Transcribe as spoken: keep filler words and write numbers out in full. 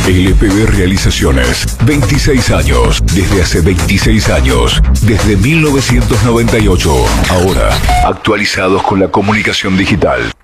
L P B Realizaciones, veintiséis años, desde hace veintiséis años, desde mil novecientos noventa y ocho. Ahora, actualizados con la comunicación digital.